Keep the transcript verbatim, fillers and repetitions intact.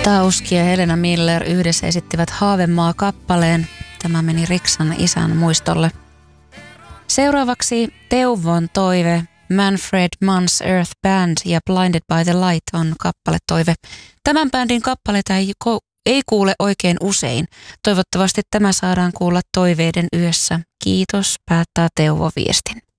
Tauski ja Helena Miller yhdessä esittivät Haavemaa-kappaleen. Tämä meni Riksan isän muistolle. Seuraavaksi Teuvon toive. Manfred Mann's Earth Band ja Blinded by the Light on kappaletoive. Tämän bändin kappaleita ei, ei kuule oikein usein. Toivottavasti tämä saadaan kuulla toiveiden yössä. Kiitos, päättää Teuvo viestin.